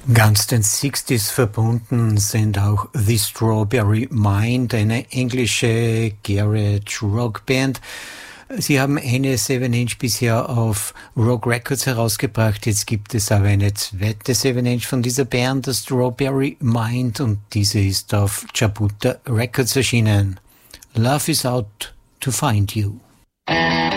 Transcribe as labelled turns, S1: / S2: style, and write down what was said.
S1: Ganz den 60s verbunden sind auch The Strawberry Mind, eine englische Garage Rockband. Sie haben eine 7-Inch bisher auf Rock Records herausgebracht. Jetzt gibt es aber eine zweite 7-Inch von dieser Band, The Strawberry Mind, und diese ist auf Jabuta Records erschienen. Love is out to find you.